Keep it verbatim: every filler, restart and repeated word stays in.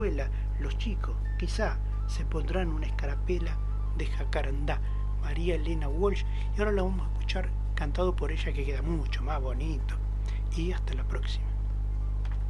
escuela, los chicos, quizá se pondrán una escarapela de jacarandá, María Elena Walsh, y ahora la vamos a escuchar cantado por ella que queda mucho más bonito. Y hasta la próxima.